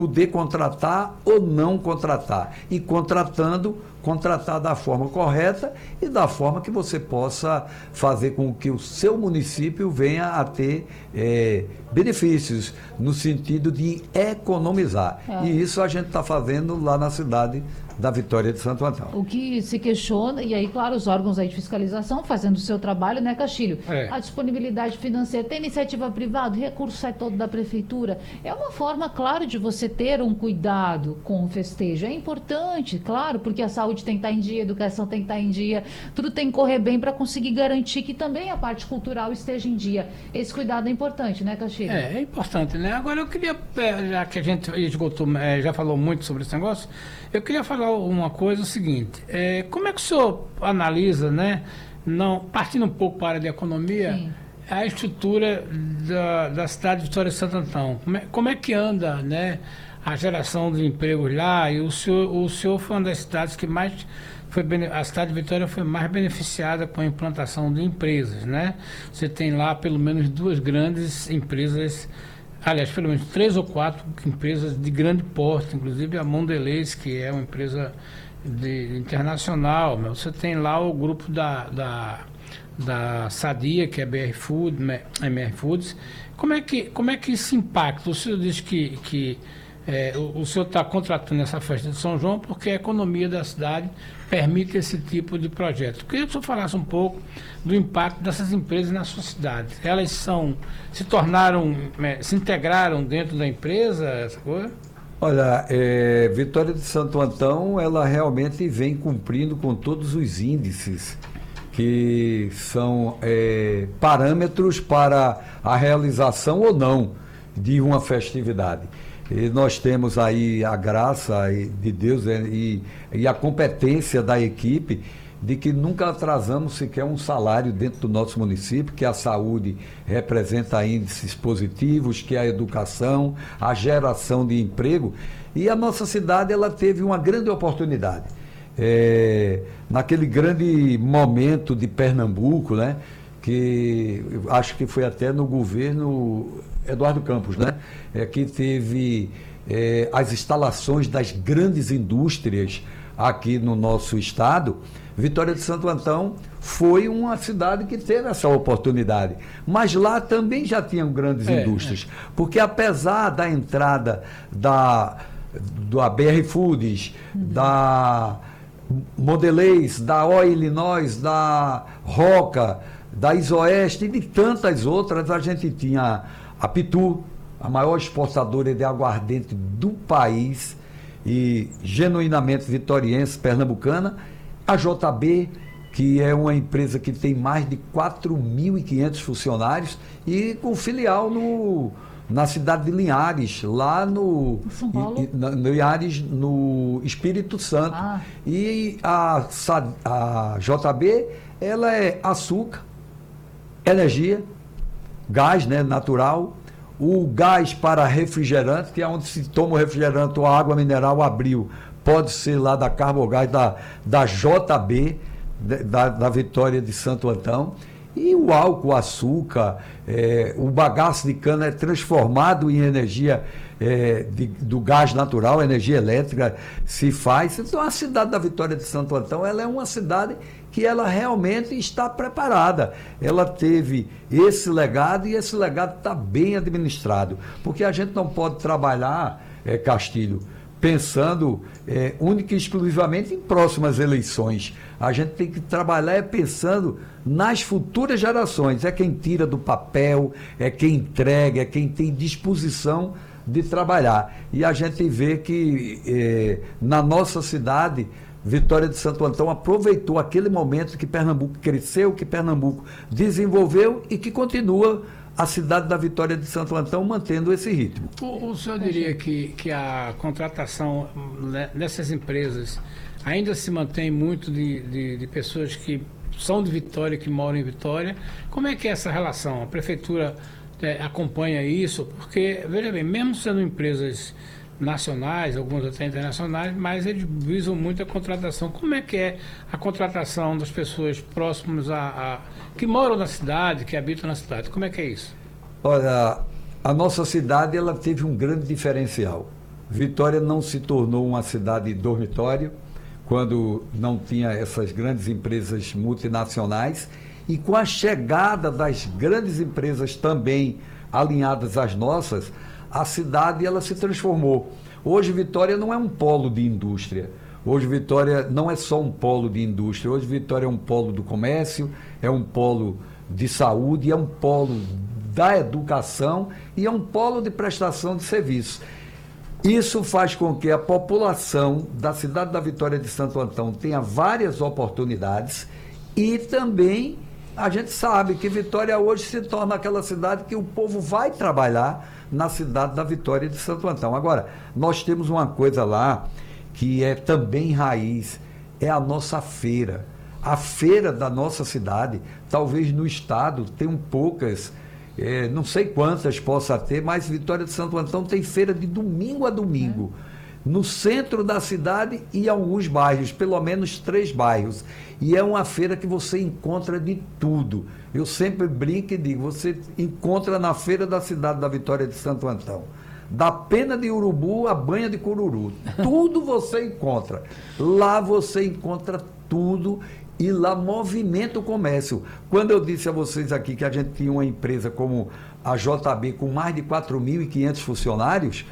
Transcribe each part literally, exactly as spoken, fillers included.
poder contratar ou não contratar. E contratando, contratar da forma correta e da forma que você possa fazer com que o seu município venha a ter é, benefícios, no sentido de economizar. É. E isso a gente está fazendo lá na cidade da Vitória de Santo Antão. O que se questiona, e aí, claro, os órgãos aí de fiscalização fazendo o seu trabalho, né, Castilho? É. A disponibilidade financeira, tem iniciativa privada, o recurso sai todo da prefeitura. É uma forma, claro, de você ter um cuidado com o festejo. É importante, claro, porque a saúde tem que estar em dia, a educação tem que estar em dia, tudo tem que correr bem para conseguir garantir que também a parte cultural esteja em dia. Esse cuidado é importante, né, Castilho? É, é importante, né? Agora eu queria, já que a gente esgotou, já falou muito sobre esse negócio, eu queria falar uma coisa, o seguinte, é, como é que o senhor analisa, né, não, partindo um pouco para a área de economia, Sim. a estrutura da, da cidade de Vitória de Santo Antão? Como é, como é que anda, né, a geração de empregos lá? E o senhor, o senhor foi uma das cidades que mais foi, a cidade de Vitória foi mais beneficiada com a implantação de empresas, né? Você tem lá pelo menos duas grandes empresas, aliás, pelo menos três ou quatro empresas de grande porte, inclusive a Mondelez, que é uma empresa de, internacional. Você tem lá o grupo da, da, da Sadia, que é B R Food, M R Foods. Como é que, como é que isso impacta? O senhor diz que, que é, o, o senhor está contratando essa festa de São João porque a economia da cidade permite esse tipo de projeto. Eu queria que o senhor falasse um pouco do impacto dessas empresas na sua cidade. Elas são, se tornaram, se integraram dentro da empresa, essa coisa? Olha, é, Vitória de Santo Antão, ela realmente vem cumprindo com todos os índices que são é, parâmetros para a realização ou não de uma festividade. E nós temos aí a graça de Deus e, e a competência da equipe de que nunca atrasamos sequer um salário dentro do nosso município, que a saúde representa índices positivos, que a educação, a geração de emprego. E a nossa cidade, ela teve uma grande oportunidade. É, naquele grande momento de Pernambuco, né, que acho que foi até no governo Eduardo Campos, né, é, que teve é, as instalações das grandes indústrias aqui no nosso estado. Vitória de Santo Antão foi uma cidade que teve essa oportunidade, mas lá também já tinham grandes é, indústrias, é. porque apesar da entrada da, da B R Foods, uhum. da Mondelez, da O Illinois, da Roca, da Isoeste e de tantas outras, a gente tinha a Pitu, a maior exportadora de aguardente do país e genuinamente vitoriense, pernambucana, a J B, que é uma empresa que tem mais de quatro mil e quinhentos funcionários e com filial no, na cidade de Linhares, lá no, São Paulo? E, na, no Linhares, no Espírito Santo. Ah. E a, a J B, ela é açúcar, energia, gás, né, natural, o gás para refrigerante, que é onde se toma o refrigerante ou a água mineral Abril, pode ser lá da Carbogás, da, da J B, da, da Vitória de Santo Antão. E o álcool, o açúcar, é, o bagaço de cana é transformado em energia é, de, do gás natural, energia elétrica se faz. Então a cidade da Vitória de Santo Antão, ela é uma cidade que ela realmente está preparada. Ela teve esse legado e esse legado está bem administrado. Porque a gente não pode trabalhar, é, Castilho, pensando é, única e exclusivamente em próximas eleições. A gente tem que trabalhar é pensando nas futuras gerações. É quem tira do papel, é quem entrega, é quem tem disposição de trabalhar. E a gente vê que é, na nossa cidade, Vitória de Santo Antão aproveitou aquele momento que Pernambuco cresceu, que Pernambuco desenvolveu e que continua a cidade da Vitória de Santo Antão mantendo esse ritmo. O, o senhor diria que, que a contratação dessas empresas ainda se mantém muito de, de, de pessoas que são de Vitória, que moram em Vitória? Como é que é essa relação? A prefeitura é, acompanha isso? Porque, veja bem, mesmo sendo empresas nacionais, algumas até internacionais, mas eles visam muito a contratação. Como é que é a contratação das pessoas próximas a, a que moram na cidade, que habitam na cidade? Como é que é isso? Olha, a nossa cidade, ela teve um grande diferencial. Vitória não se tornou uma cidade dormitório quando não tinha essas grandes empresas multinacionais, e com a chegada das grandes empresas também alinhadas às nossas, a cidade ela se transformou. Hoje Vitória não é um polo de indústria. Hoje Vitória não é só um polo de indústria. Hoje Vitória é um polo do comércio, é um polo de saúde, é um polo da educação e é um polo de prestação de serviços. Isso faz com que a população da cidade da Vitória de Santo Antão tenha várias oportunidades, e também a gente sabe que Vitória hoje se torna aquela cidade que o povo vai trabalhar na cidade da Vitória de Santo Antão. Agora, nós temos uma coisa lá que é também raiz, é a nossa feira. A feira da nossa cidade, talvez no estado tenham poucas, é, não sei quantas possa ter, mas Vitória de Santo Antão tem feira de domingo a domingo, é. no centro da cidade e em alguns bairros, pelo menos três bairros. E é uma feira que você encontra de tudo. Eu sempre brinco e digo, você encontra na feira da cidade da Vitória de Santo Antão, da pena de urubu à banha de cururu. Tudo você encontra. Lá você encontra tudo e lá movimenta o comércio. Quando eu disse a vocês aqui que a gente tinha uma empresa como a J B com mais de quatro mil e quinhentos funcionários,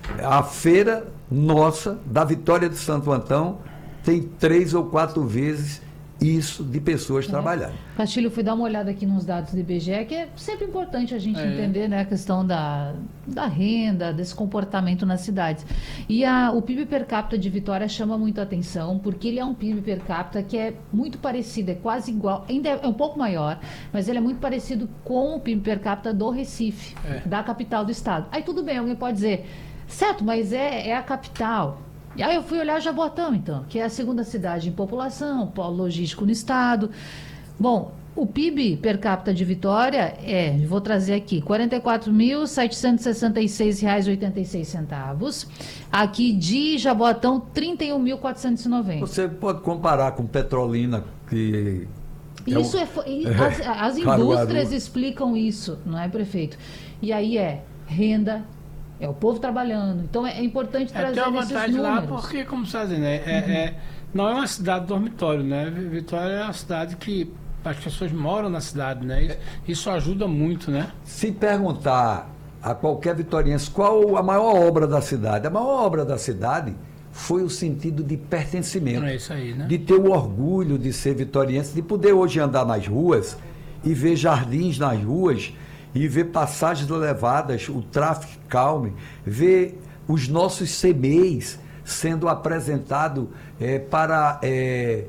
a feira nossa, da Vitória de Santo Antão, tem três ou quatro vezes isso de pessoas é. trabalhando. Castilho, fui dar uma olhada aqui nos dados do I B G E, que é sempre importante a gente é. entender, né, a questão da, da renda, desse comportamento nas cidades. E a, o P I B per capita de Vitória chama muito a atenção, porque ele é um P I B per capita que é muito parecido, é quase igual, ainda é um pouco maior, mas ele é muito parecido com o P I B per capita do Recife, é. da capital do estado. Aí tudo bem, alguém pode dizer, certo, mas é, é a capital. E aí eu fui olhar Jaboatão, então, que é a segunda cidade em população, polo logístico no estado. Bom, o P I B per capita de Vitória é, vou trazer aqui, quarenta e quatro mil setecentos e sessenta e seis reais e oitenta e seis centavos. Aqui de Jaboatão, trinta e um mil quatrocentos e noventa. Você pode comparar com Petrolina, que... Isso é, é as, as indústrias explicam isso, não é, prefeito? E aí é renda, é o povo trabalhando. Então é, é importante trazer é, tem uma vantagem números. lá, porque, como você está dizendo, é, é, uhum. é, não é uma cidade dormitório, né? Vitória é uma cidade que as pessoas moram na cidade, né? Isso, isso ajuda muito, né? Se perguntar a qualquer vitoriense qual a maior obra da cidade, a maior obra da cidade foi o sentido de pertencimento. É isso aí, né? De ter o orgulho de ser vitoriense, de poder hoje andar nas ruas e ver jardins nas ruas, e ver passagens elevadas, o tráfego calme, ver os nossos C M E Is sendo apresentados é, para é,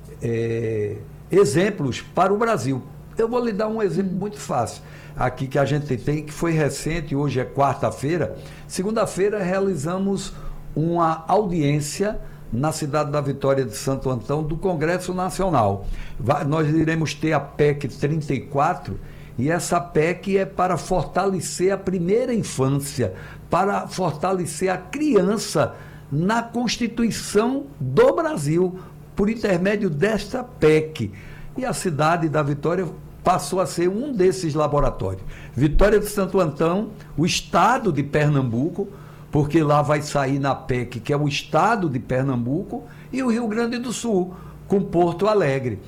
é, exemplos para o Brasil. Eu vou lhe dar um exemplo muito fácil aqui que a gente tem, que foi recente, hoje é quarta-feira. Segunda-feira realizamos uma audiência na cidade da Vitória de Santo Antão do Congresso Nacional. Vai, nós iremos ter a P E C trinta e quatro, e essa P E C é para fortalecer a primeira infância, para fortalecer a criança na Constituição do Brasil, por intermédio desta P E C. E a cidade da Vitória passou a ser um desses laboratórios. Vitória de Santo Antão, o estado de Pernambuco, porque lá vai sair na P E C, que é o estado de Pernambuco, e o Rio Grande do Sul, com Porto Alegre.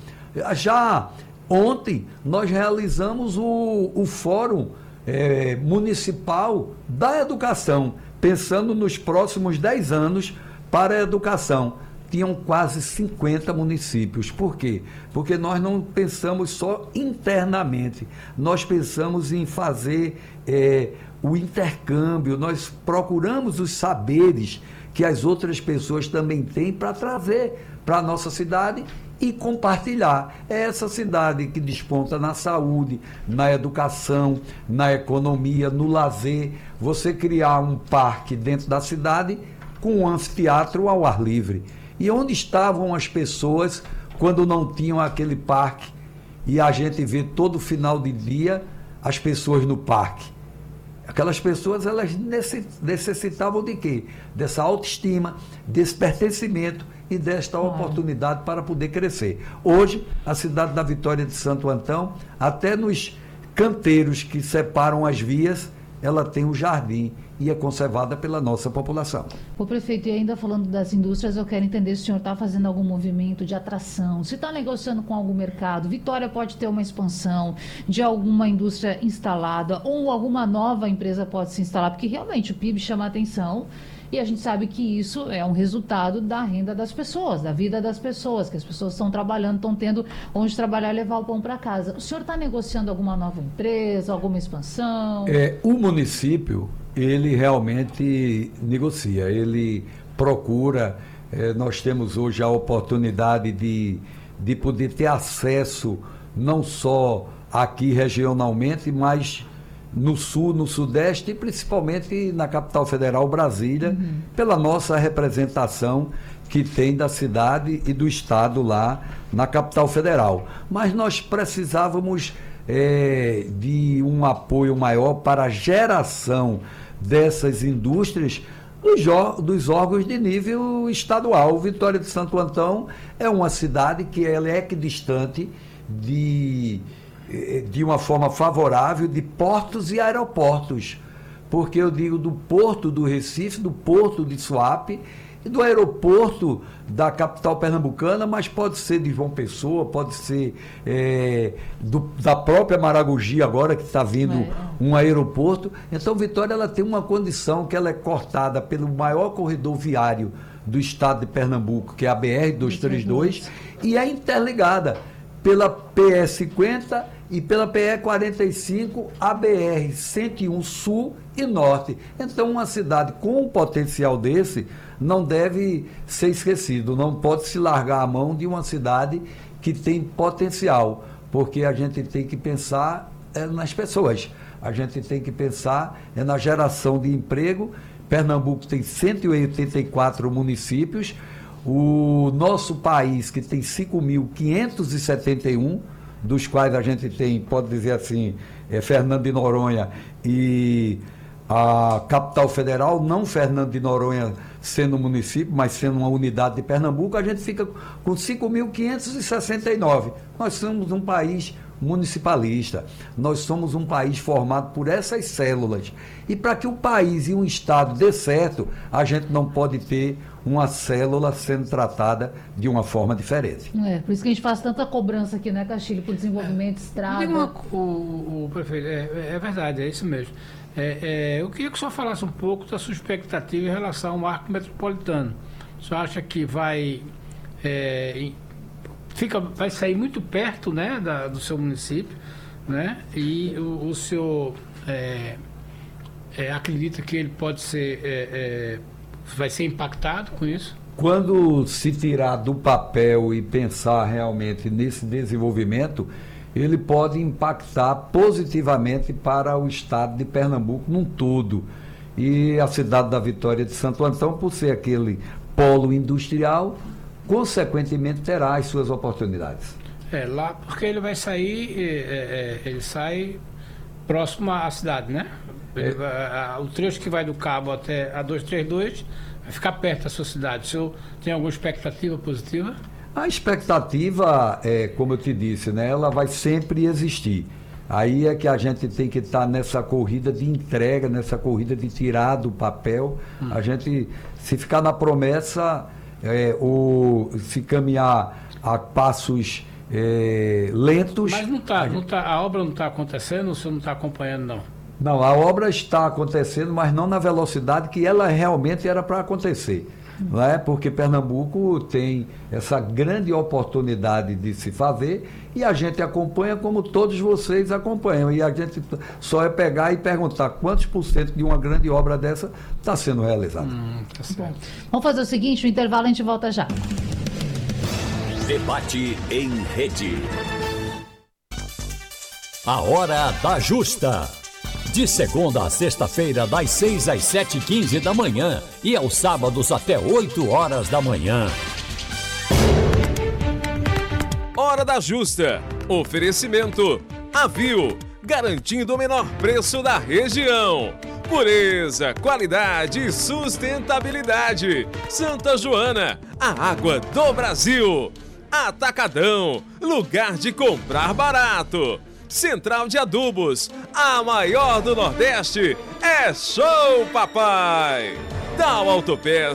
Já ontem nós realizamos o, o Fórum é, Municipal da Educação, pensando nos próximos dez anos para a educação. Tinham quase cinquenta municípios. Por quê? Porque nós não pensamos só internamente, nós pensamos em fazer é, o intercâmbio, nós procuramos os saberes que as outras pessoas também têm para trazer para a nossa cidade e compartilhar. É essa cidade que desponta na saúde, na educação, na economia, no lazer. Você criar um parque dentro da cidade com um anfiteatro ao ar livre. E onde estavam as pessoas quando não tinham aquele parque? E a gente vê todo final de dia as pessoas no parque. Aquelas pessoas, elas necessitavam de quê? Dessa autoestima, desse pertencimento e desta ah. oportunidade para poder crescer. Hoje, a cidade da Vitória de Santo Antão, até nos canteiros que separam as vias, ela tem um jardim. e é conservada pela nossa população. O prefeito, e ainda falando das indústrias, eu quero entender se o senhor está fazendo algum movimento de atração, se está negociando com algum mercado. Vitória pode ter uma expansão de alguma indústria instalada ou alguma nova empresa pode se instalar, porque realmente o P I B chama a atenção. E a gente sabe que isso é um resultado da renda das pessoas, da vida das pessoas, que as pessoas estão trabalhando, estão tendo onde trabalhar e levar o pão para casa. O senhor está negociando alguma nova empresa, alguma expansão? É, o município, ele realmente negocia, ele procura. É, nós temos hoje a oportunidade de, de poder ter acesso não só aqui regionalmente, mas no sul, no sudeste e principalmente na capital federal, Brasília, uhum. pela nossa representação que tem da cidade e do estado lá na capital federal. Mas nós precisávamos é, de um apoio maior para a geração dessas indústrias dos, dos órgãos de nível estadual. Vitória de Santo Antão é uma cidade que ela é equidistante de... de uma forma favorável de portos e aeroportos, porque eu digo do porto do Recife, do porto de Suape e do aeroporto da capital pernambucana, mas pode ser de João Pessoa, pode ser é, do, da própria Maragogi agora que está vindo é. um aeroporto. Então Vitória ela tem uma condição que ela é cortada pelo maior corredor viário do estado de Pernambuco, que é a B R duzentos e trinta e dois, e é interligada pela P E cinquenta e pela P E quarenta e cinco, a B R cento e um Sul e Norte. Então, uma cidade com um potencial desse não deve ser esquecido, não pode se largar a mão de uma cidade que tem potencial, porque a gente tem que pensar é, nas pessoas, a gente tem que pensar é, na geração de emprego. Pernambuco tem cento e oitenta e quatro municípios, o nosso país que tem cinco mil quinhentos e setenta e um, dos quais a gente tem, pode dizer assim, é, Fernando de Noronha e a capital federal, não Fernando de Noronha sendo município, mas sendo uma unidade de Pernambuco, a gente fica com cinco mil quinhentos e sessenta e nove. Nós somos um país municipalista, nós somos um país formado por essas células. E para que o país e um estado dê certo, a gente não pode ter uma célula sendo tratada de uma forma diferente. É, por isso que a gente faz tanta cobrança aqui, né, Castilho, por desenvolvimento, estrada. Uma, o, o prefeito, é, é verdade, é isso mesmo. É, é, eu queria que o senhor falasse um pouco da sua expectativa em relação ao marco metropolitano. O senhor acha que vai, é, fica, vai sair muito perto, né, da, do seu município, né, e o, o senhor é, é, acredita que ele pode ser... É, é, vai ser impactado com isso? Quando se tirar do papel e pensar realmente nesse desenvolvimento, ele pode impactar positivamente para o estado de Pernambuco num todo. E a cidade da Vitória de Santo Antão, por ser aquele polo industrial, consequentemente terá as suas oportunidades. É, lá porque ele vai sair, é, é, ele sai próximo à cidade, né? É. O trecho que vai do Cabo até a duzentos e trinta e dois vai ficar perto da sua cidade. O senhor tem alguma expectativa positiva? A expectativa, é, como eu te disse, né, ela vai sempre existir. Aí é que a gente tem que estar nessa corrida de entrega, nessa corrida de tirar do papel. Hum. A gente, se ficar na promessa, é, ou se caminhar a passos é, lentos... Mas não tá, a, não gente... tá, a obra não está acontecendo, o senhor não está acompanhando, não? Não, a obra está acontecendo, mas não na velocidade que ela realmente era para acontecer. Não é? Porque Pernambuco tem essa grande oportunidade de se fazer e a gente acompanha como todos vocês acompanham. E a gente só é pegar e perguntar quantos por cento de uma grande obra dessa está sendo realizada. Hum, tá certo. Vamos fazer o seguinte, o intervalo a gente volta já. Debate em rede. A hora da justa. De segunda a sexta-feira, das seis às sete e quinze da manhã e aos sábados até oito horas da manhã. Hora da Justa. Oferecimento Avil, garantindo o menor preço da região. Pureza, qualidade e sustentabilidade. Santa Joana, a água do Brasil. Atacadão, lugar de comprar barato. Central de Adubos, a maior do Nordeste, é Show Papai! Tal Autopeças